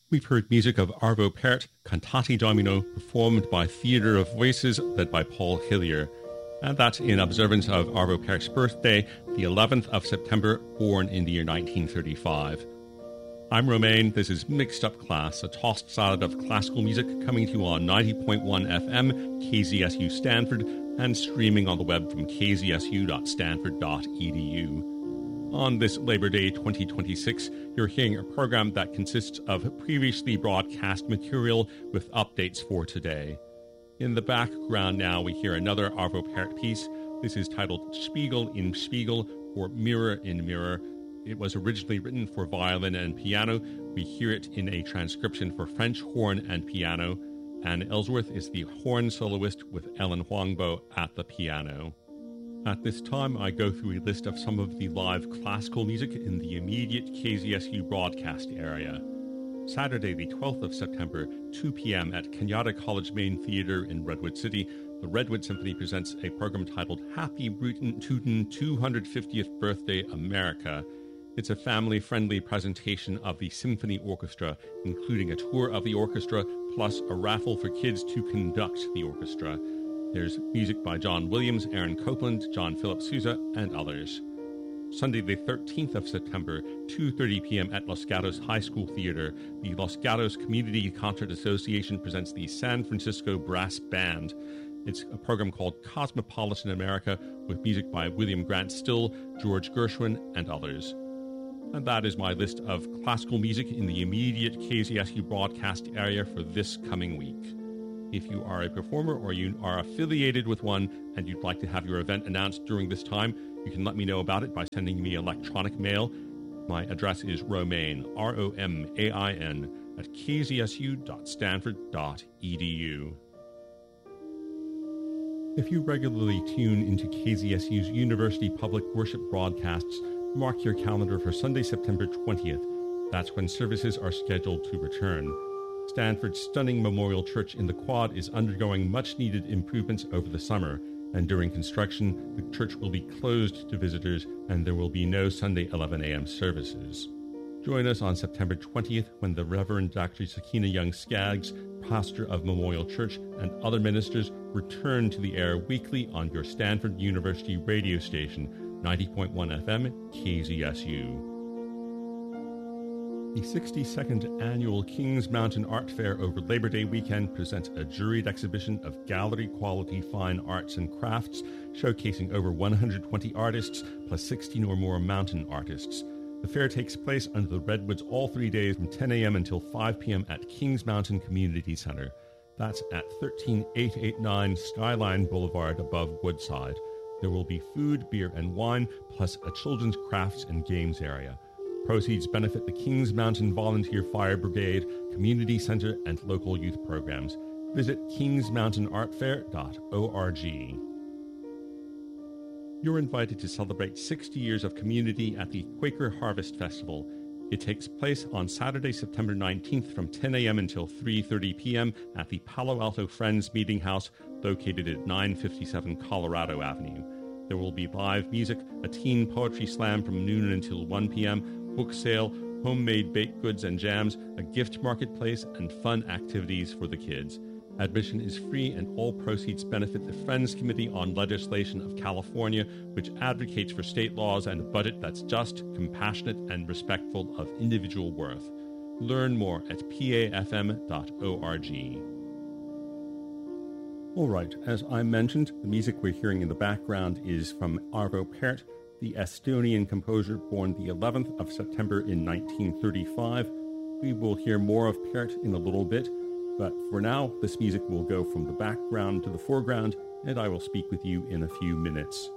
We've heard music of Arvo Pärt, Cantate Domino, performed by Theatre of Voices, led by Paul Hillier. And that's in observance of Arvo Pärt's birthday, the 11th of September, born in the year 1935. I'm Romain. This is Mixed Up Class, a tossed salad of classical music coming to you on 90.1 FM, KZSU Stanford, and streaming on the web from kzsu.stanford.edu. On this Labor Day 2026, you're hearing a program that consists of previously broadcast material with updates for today. In the background now, we hear another Arvo Pärt piece. This is titled Spiegel in Spiegel, or Mirror in Mirror. It was originally written for violin and piano. We hear it in a transcription for French horn and piano. Anne Ellsworth is the horn soloist with Ellen Huangbo at the piano. At this time, I go through a list of some of the live classical music in the immediate KZSU broadcast area. Saturday, the 12th of September, 2 p.m. at Kenyatta College Main Theatre in Redwood City, the Redwood Symphony presents a program titled Happy Rootin' Tootin' 250th Birthday America. It's a family-friendly presentation of the symphony orchestra, including a tour of the orchestra, plus a raffle for kids to conduct the orchestra. There's music by John Williams, Aaron Copland, John Philip Sousa, and others. Sunday, the 13th of September, 2:30 p.m. at Los Gatos High School Theater, the Los Gatos Community Concert Association presents the San Francisco Brass Band. It's a program called Cosmopolitan America with music by William Grant Still, George Gershwin, and others. And that is my list of classical music in the immediate KZSU broadcast area for this coming week. If you are a performer or you are affiliated with one and you'd like to have your event announced during this time, you can let me know about it by sending me electronic mail. My address is Romain, Romain, at kzsu.stanford.edu. If you regularly tune into KZSU's University Public Worship broadcasts, mark your calendar for Sunday, September 20th. That's when services are scheduled to return. Stanford's stunning Memorial Church in the Quad is undergoing much-needed improvements over the summer, and during construction, the church will be closed to visitors, and there will be no Sunday 11 a.m. services. Join us on September 20th when the Reverend Dr. Sakina Young Skaggs, pastor of Memorial Church, and other ministers return to the air weekly on your Stanford University radio station, 90.1 FM, KZSU. The 62nd Annual Kings Mountain Art Fair over Labor Day weekend presents a juried exhibition of gallery-quality fine arts and crafts, showcasing over 120 artists, plus 16 or more mountain artists. The fair takes place under the redwoods all 3 days from 10 a.m. until 5 p.m. at Kings Mountain Community Center. That's at 13889 Skyline Boulevard above Woodside. There will be food, beer, and wine, plus a children's crafts and games area. Proceeds benefit the Kings Mountain Volunteer Fire Brigade, Community Center, and local youth programs. Visit kingsmountainartfair.org. You're invited to celebrate 60 years of community at the Quaker Harvest Festival. It takes place on Saturday, September 19th from 10 a.m. until 3:30 p.m. at the Palo Alto Friends Meeting House located at 957 Colorado Avenue. There will be live music, a teen poetry slam from noon until 1 p.m., book sale, homemade baked goods and jams, a gift marketplace, and fun activities for the kids. Admission is free and all proceeds benefit the Friends Committee on Legislation of California, which advocates for state laws and a budget that's just, compassionate, and respectful of individual worth. Learn more at pafm.org. All right, as I mentioned, the music we're hearing in the background is from Arvo Pärt, the Estonian composer born the 11th of September in 1935. We will hear more of Pärt in a little bit, but for now, this music will go from the background to the foreground, and I will speak with you in a few minutes.